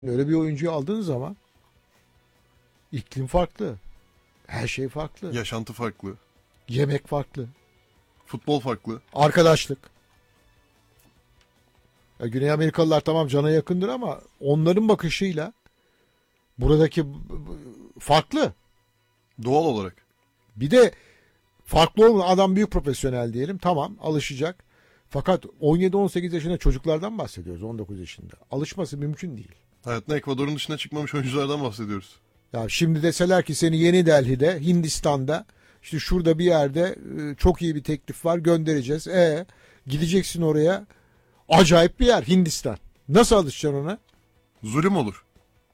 Öyle bir oyuncuyu aldığınız zaman iklim farklı. Her şey farklı. Yaşantı farklı. Yemek farklı. Futbol farklı. Arkadaşlık. Ya Güney Amerikalılar tamam cana yakındır ama onların bakışıyla buradaki farklı. Doğal olarak. Bir de farklı olmayan adam büyük profesyonel diyelim. Tamam alışacak. Fakat 17-18 yaşında çocuklardan bahsediyoruz 19 yaşında. Alışması mümkün değil. Hayatında Ekvador'un dışına çıkmamış oyunculardan bahsediyoruz. Ya şimdi deseler ki seni Yeni Delhi'de, Hindistan'da, işte şurada bir yerde çok iyi bir teklif var göndereceğiz. Gideceksin oraya. Acayip bir yer Hindistan. Nasıl alışacaksın ona? Zulüm olur.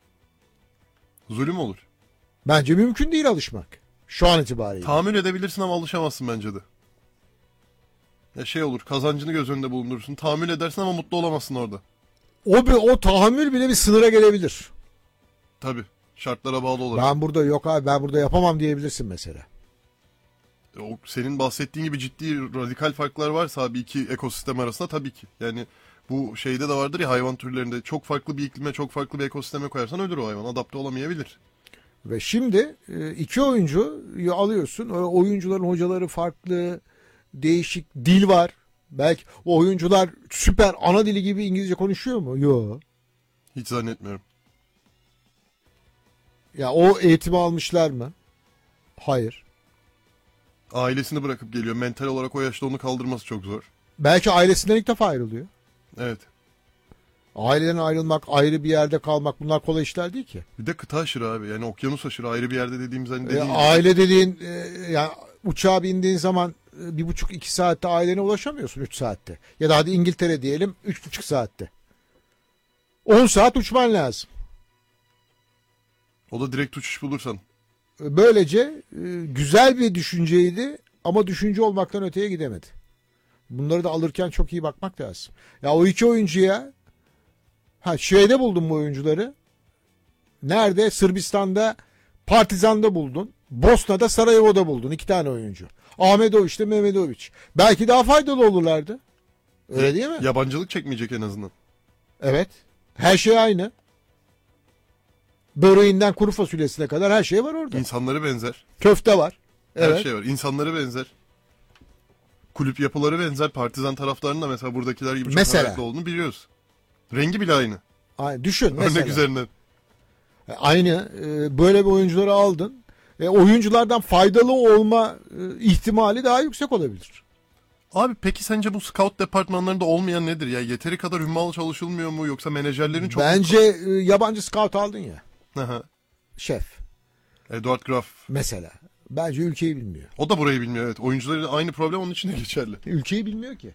Zulüm olur. Bence mümkün değil alışmak. Şu an itibariyle. Tahammül edebilirsin ama alışamazsın bence de. Ya şey olur, kazancını göz önünde bulundurursun. Tahammül edersin ama mutlu olamazsın orada. O tahammül bile bir sınıra gelebilir. Tabii. Şartlara bağlı olarak. Ben burada yok abi ben burada yapamam diyebilirsin mesela. O senin bahsettiğin gibi ciddi radikal farklar varsa abi iki ekosistem arasında tabii ki. Yani bu şeyde de vardır ya hayvan türlerinde çok farklı bir iklime çok farklı bir ekosisteme koyarsan ölür o hayvan. Adapte olamayabilir. Ve şimdi iki oyuncuyu alıyorsun. O oyuncuların hocaları farklı, değişik dil var. Belki o oyuncular süper ana dili gibi İngilizce konuşuyor mu? Yok. Hiç zannetmiyorum. Ya o eğitimi almışlar mı? Hayır. Ailesini bırakıp geliyor. Mental olarak o yaşta onu kaldırması çok zor. Belki ailesinden ilk defa ayrılıyor. Evet. Aileden ayrılmak, ayrı bir yerde kalmak bunlar kolay işler değil ki. Bir de kıta aşırı abi. Yani okyanus aşırı ayrı bir yerde dediğimiz hani dediğin gibi. Aile dediğin yani uçağa bindiğin zaman 1,5-2 saatte ailene ulaşamıyorsun 3 saatte. Ya da hadi İngiltere diyelim 3,5 saatte. 10 saat uçman lazım. O da direkt uçuş bulursan. Böylece güzel bir düşünceydi ama düşünce olmaktan öteye gidemedi. Bunları da alırken çok iyi bakmak lazım. Ya o iki oyuncuya şeyde buldun bu oyuncuları. Nerede? Sırbistan'da Partizan'da buldun. Bosna'da Sarajevo'da buldun. 2 tane oyuncu. Ahmetoviç de Mehmetoviç. Belki daha faydalı olurlardı. Öyle değil mi? Yabancılık çekmeyecek en azından. Evet. Her şey aynı. Böreğinden kuru fasulyesine kadar her şey var orada. İnsanları benzer. Köfte var. Evet. Her şey var. İnsanları benzer. Kulüp yapıları benzer. Partizan taraftarının da mesela buradakiler gibi çok Mesela. hareketli olduğunu biliyoruz. Rengi bile aynı. Düşün mesela. Örnek üzerinden. Aynı böyle bir oyuncuları aldın. Oyunculardan faydalı olma ihtimali daha yüksek olabilir. Abi peki sence bu scout departmanlarında olmayan nedir ya? Yeteri kadar hummalı çalışılmıyor mu yoksa menajerlerin çok... Bence yabancı scout aldın ya. Aha. Şef. Edward Graf. Mesela. Bence ülkeyi bilmiyor. O da burayı bilmiyor evet. Oyuncuların aynı problem onun için de geçerli. Ülkeyi bilmiyor ki.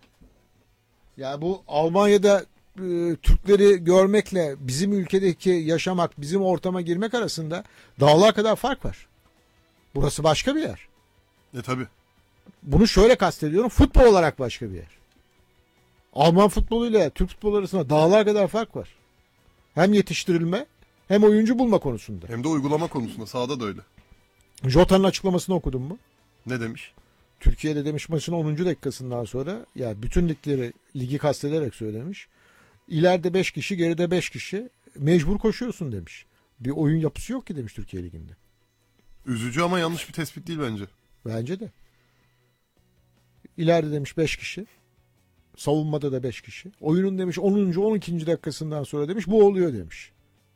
Yani bu Almanya'da Türkleri görmekle bizim ülkedeki yaşamak, bizim ortama girmek arasında dağlar kadar fark var. Burası başka bir yer. Tabi. Bunu şöyle kastediyorum. Futbol olarak başka bir yer. Alman futboluyla Türk futbolu arasında dağlar kadar fark var. Hem yetiştirilme hem oyuncu bulma konusunda. Hem de uygulama konusunda sahada da öyle. Jota'nın açıklamasını okudun mu? Ne demiş? Türkiye'de demiş maçın 10. dakikasından sonra ya bütün ligi kastederek söylemiş. İleride 5 kişi geride 5 kişi mecbur koşuyorsun demiş. Bir oyun yapısı yok ki demiş Türkiye Ligi'nde. Üzücü ama yanlış bir tespit değil bence. Bence de. İleride demiş 5 kişi. Savunmada da 5 kişi. Oyunun demiş 10. 12. dakikasından sonra demiş bu oluyor demiş.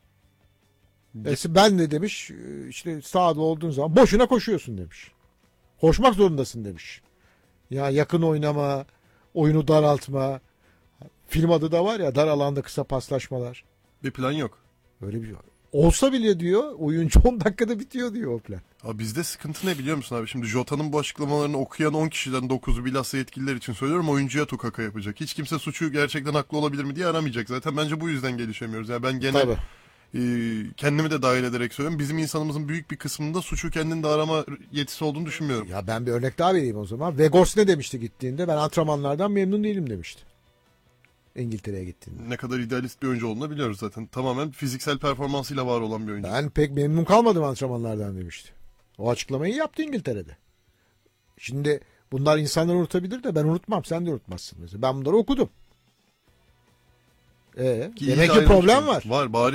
Ben de demiş işte sahada olduğun zaman boşuna koşuyorsun demiş. Koşmak zorundasın demiş. Ya yakın oynama, oyunu daraltma. Film adı da var ya dar alanda kısa paslaşmalar. Bir plan yok. Öyle bir olsa bile diyor oyuncu 10 dakikada bitiyor diyor o plan. Abi bizde sıkıntı ne biliyor musun abi? Şimdi Jota'nın bu açıklamalarını okuyan 10 kişiden 9'u bilhassa yetkililer için söylüyorum oyuncuya tukaka yapacak. Hiç kimse suçu gerçekten haklı olabilir mi diye aramayacak. Zaten bence bu yüzden gelişemiyoruz. Yani ben genel kendimi de dahil ederek söylüyorum. Bizim insanımızın büyük bir kısmında suçu kendinde arama yetisi olduğunu düşünmüyorum. Ya ben bir örnek daha vereyim o zaman. Vegors ne demişti gittiğinde? Ben antrenmanlardan memnun değilim demişti. İngiltere'ye gittiğinde. Ne kadar idealist bir oyuncu olduğunu biliyoruz zaten. Tamamen fiziksel performansıyla var olan bir oyuncu. Ben pek memnun kalmadım antrenmanlardan demişti. O açıklamayı yaptı İngiltere'de. Şimdi bunlar insanlar unutabilir de ben unutmam. Sen de unutmazsın mesela. Ben bunları okudum. Ki iyi Demek ki ayrılmış problem yani. var. Var, bariz